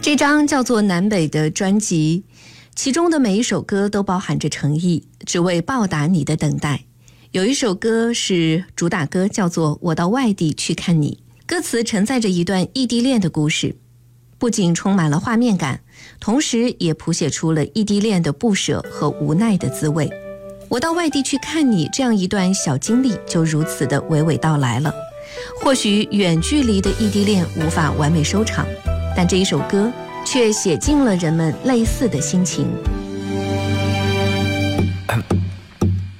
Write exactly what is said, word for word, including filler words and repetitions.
这张叫做《南北》的专辑，其中的每一首歌都包含着诚意，只为报答你的等待。有一首歌是主打歌，叫做《我到外地去看你》，歌词承载着一段异地恋的故事，不仅充满了画面感，同时也谱写出了异地恋的不舍和无奈的滋味。我到外地去看你，这样一段小经历就如此的娓娓道来了。或许远距离的异地恋无法完美收场，但这一首歌却写尽了人们类似的心情。